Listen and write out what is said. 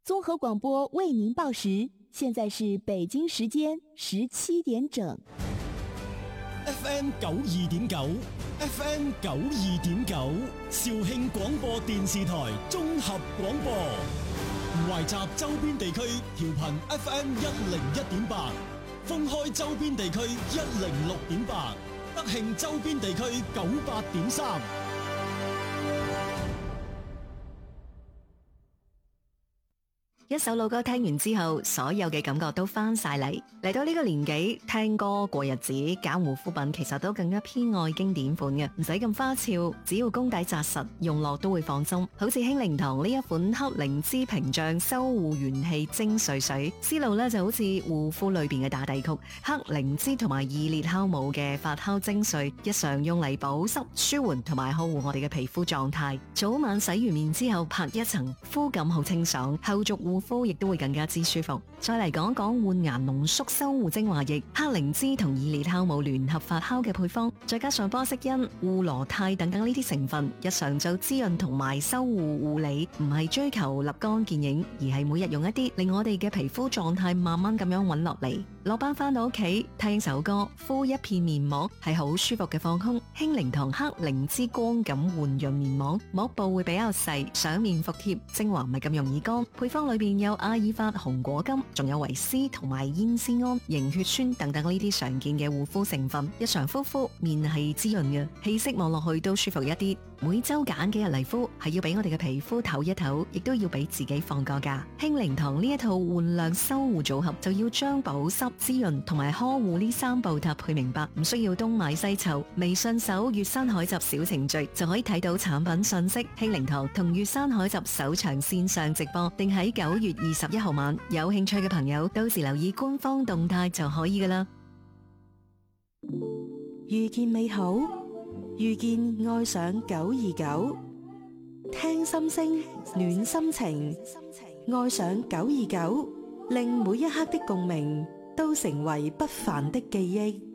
综合广播为您报时，现在是北京時間17點整。 FM 92.9 FM 92.9肇慶廣播電視台綜合廣播，懷集周邊地區調頻 FM 101.8，封開周邊地區106.8，德慶周邊地區98.3。 一首老歌聽完之後，所有嘅感覺都翻晒嚟。嚟到呢個年紀，聽歌過日子，揀護膚品其實都更加偏愛經典款嘅，唔使咁花俏，只要功底紮實，用落都會放鬆。好似興靈堂呢一款黑靈芝屏障修護元氣精粹水，思路呢就好似護膚裏邊嘅打底曲，黑靈芝同埋2列酵母嘅發酵精粹，日常用嚟保濕、舒緩同埋呵護我哋嘅皮膚狀態。早晚洗完面之後拍一層，膚感好清爽，後續護膚亦都會更加之舒服。再嚟講講煥顏濃縮修護精華液，黑靈芝同2列酵母聯合發酵嘅配方，再加上波色因、護羅肽等等呢啲成分，日常做滋潤同埋修護護理，唔係追求立竿見影，而係每日用一啲，令我哋嘅皮膚狀態慢慢咁樣穩落嚟。落班翻到屋企聽首歌，敷一片面膜係好舒服嘅放空。興靈堂黑靈芝光感緩潤面膜，膜部會比較細，上面服帖，精華唔係咁容易乾。配方裏邊有阿爾法紅果金，仲有維 C 同埋煙酰胺、凝血酸等等呢啲常見嘅護膚成分，日常敷面係滋潤嘅，氣色望落去都舒服一啲。每周揀幾日嚟敷，係要俾我哋嘅皮膚唞一唞，亦都要俾自己放個假。興靈堂呢一套煥亮修護組合，就要將保濕、滋潤同埋呵護呢3步搭配明白，唔需要東買西湊。微信搜粵山海集小程序就可以睇到產品信息。興靈堂同粵山海集首場線上直播定喺9月21號晚，有興趣嘅朋友到時留意官方動態就可以㗎喇。 遇見美好，遇見愛上929，聽心聲，暖心情，愛上929，令每一刻的共鳴都成為不凡的記憶。